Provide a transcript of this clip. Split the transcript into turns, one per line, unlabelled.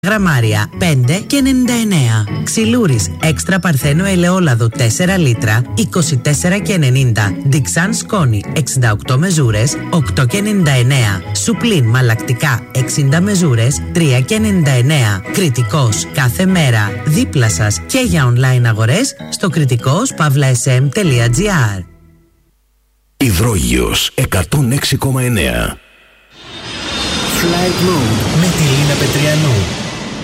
γραμμάρια 5 και 99. Ξυλούρης έξτρα παρθένο ελαιόλαδο 4 λίτρα 24 και 90. Ντιξάν σκόνη 68 μεζούρες 8 και 99. Σουπλίν μαλακτικά 60 μεζούρες 3 και 99. Κριτικός κάθε μέρα δίπλα σας και για online αγορές στο κριτικός.sm.gr.
Υδρόγειος 106,9.
Flight Mode με τη Λίνα Πετριανού.